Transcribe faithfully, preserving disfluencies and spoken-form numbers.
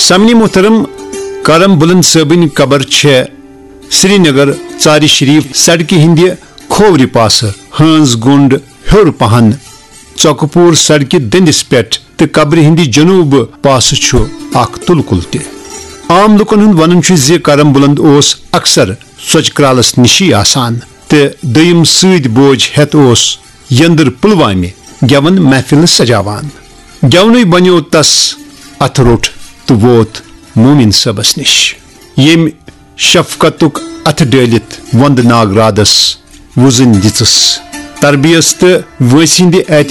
सामनी मोहतरम करम बुलंद सबन कबर छे श्रीनगर चारि शरीफ सड़क हिंद खोवरि पास हंस गुंड हर पहन चौकपुर सड़क दंदिस पे तो कब्र हिंद जनूब पास तुलकुल ते आम लुकन हुंद वनन ज करम बुलंद ओस अक्सर सोच क्रालस निशी आसान तो दयम सद बोझ हेत ओस यंदर पुलवामे गेवन महफिल सजावान गेवनु बनो तस अथ रोट तो वोत मोमिन सबस निश यम शफकतुक अथ डलित वंद नाग रादस वुजन दिचस तरबियस तो वसिंद